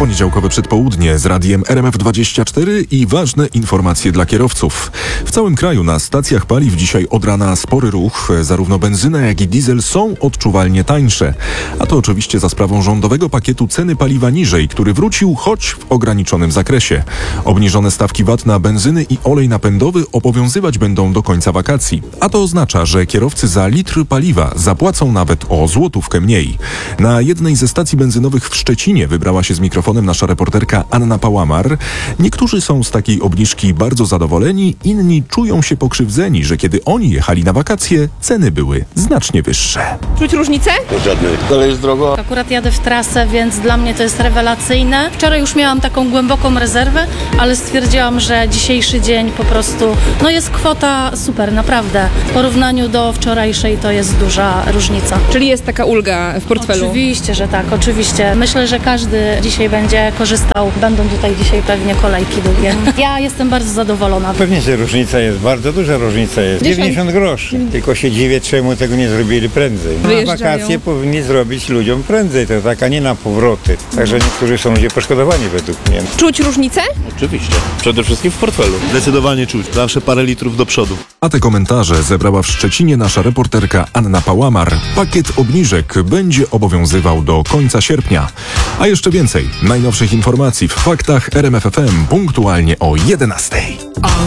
Poniedziałkowe przedpołudnie z radiem RMF24 i ważne informacje dla kierowców. W całym kraju na stacjach paliw dzisiaj od rana spory ruch. Zarówno benzyna, jak i diesel są odczuwalnie tańsze. A to oczywiście za sprawą rządowego pakietu ceny paliwa niżej, który wrócił, choć w ograniczonym zakresie. Obniżone stawki VAT na benzyny i olej napędowy obowiązywać będą do końca wakacji. A to oznacza, że kierowcy za litr paliwa zapłacą nawet o złotówkę mniej. Na jednej ze stacji benzynowych w Szczecinie wybrała się z mikrofonem nasza reporterka Anna Pałamar. Niektórzy są z takiej obniżki bardzo zadowoleni, inni czują się pokrzywdzeni, że kiedy oni jechali na wakacje, ceny były znacznie wyższe. Czuć różnicę? Żadnej. Dalej jest drogo. Akurat jadę w trasę, więc dla mnie to jest rewelacyjne. Wczoraj już miałam taką głęboką rezerwę, ale stwierdziłam, że dzisiejszy dzień po prostu, jest kwota super, naprawdę. W porównaniu do wczorajszej to jest duża różnica. Czyli jest taka ulga w portfelu? Oczywiście, że tak, oczywiście. Myślę, że każdy dzisiaj będzie korzystał. Będą tutaj dzisiaj pewnie kolejki długie. Ja jestem bardzo zadowolona. Pewnie, że różnica jest, bardzo duża różnica jest. 90 groszy. Tylko się dziwię, czemu tego nie zrobili prędzej. Na Wyjeżdżają. wakacje powinni zrobić ludziom prędzej, to tak, a nie na powroty. Także niektórzy są ludzie poszkodowani według mnie. Czuć różnicę? Oczywiście. Przede wszystkim w portfelu. Zdecydowanie czuć. Zawsze parę litrów do przodu. A te komentarze zebrała w Szczecinie nasza reporterka Anna Pałamar. Pakiet obniżek będzie obowiązywał do końca sierpnia. A jeszcze więcej najnowszych informacji w faktach RMF FM punktualnie o 11:00.